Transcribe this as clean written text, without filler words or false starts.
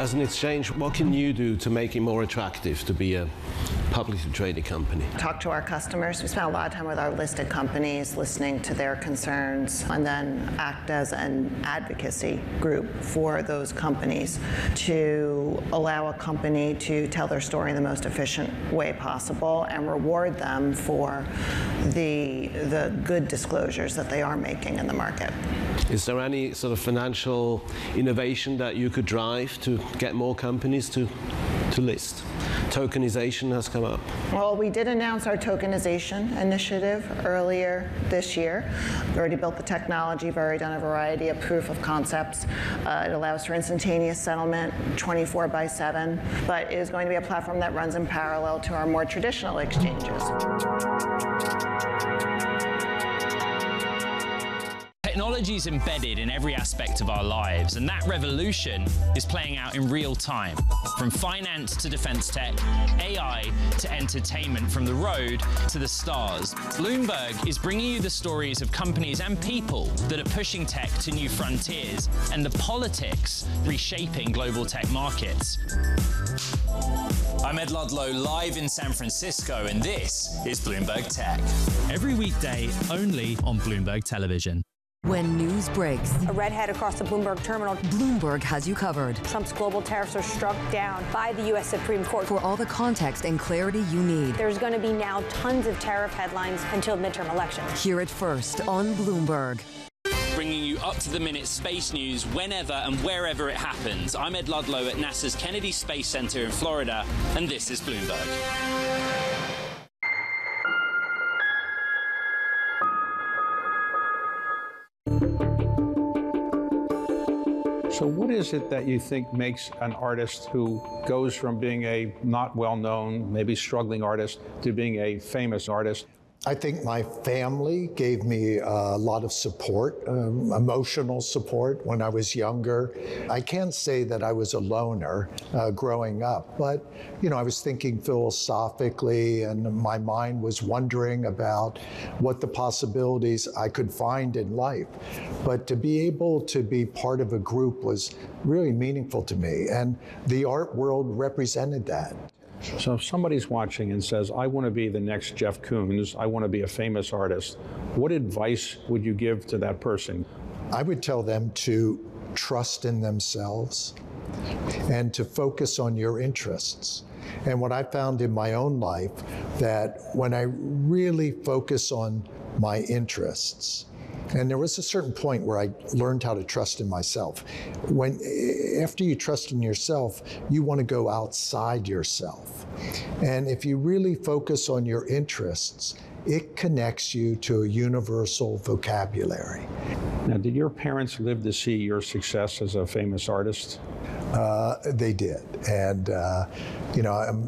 As an exchange, what can you do to make it more attractive to be a publicly traded company? Talk to our customers. We spend a lot of time with our listed companies, listening to their concerns, and then act as an advocacy group for those companies to allow a company to tell their story in the most efficient way possible and reward them for the good disclosures that they are making in the market. Is there any sort of financial innovation that you could drive to get more companies to list? Tokenization has come up. Well, we did announce our tokenization initiative earlier this year. We've already built the technology, we've already done a variety of proof of concepts. It allows for instantaneous settlement 24/7, but it is going to be a platform that runs in parallel to our more traditional exchanges. Technology is embedded in every aspect of our lives, and that revolution is playing out in real time. From finance to defense tech, AI to entertainment, from the road to the stars. Bloomberg is bringing you the stories of companies and people that are pushing tech to new frontiers, and the politics reshaping global tech markets. I'm Ed Ludlow, live in San Francisco, and this is Bloomberg Tech. Every weekday, only on Bloomberg Television. When news breaks, a redhead across the Bloomberg terminal. Bloomberg has you covered. Trump's global tariffs are struck down by the U.S. Supreme Court. For all the context and clarity you need. There's going to be now tons of tariff headlines until midterm elections. Hear it first on Bloomberg. Bringing you up-to-the-minute space news whenever and wherever it happens. I'm Ed Ludlow at NASA's Kennedy Space Center in Florida, and this is Bloomberg. So what is it that you think makes an artist who goes from being a not well-known, maybe struggling artist to being a famous artist? I think my family gave me a lot of support, emotional support when I was younger. I can't say that I was a loner growing up, but I was thinking philosophically, and my mind was wondering about what the possibilities I could find in life. But to be able to be part of a group was really meaningful to me, and the art world represented that. So if somebody's watching and says, I want to be the next Jeff Koons, I want to be a famous artist, what advice would you give to that person? I would tell them to trust in themselves and to focus on your interests. And what I found in my own life, that when I really focus on my interests, and there was a certain point where I learned how to trust in myself. After you trust in yourself, you want to go outside yourself. And if you really focus on your interests, it connects you to a universal vocabulary. Now, did your parents live to see your success as a famous artist? They did. And, I'm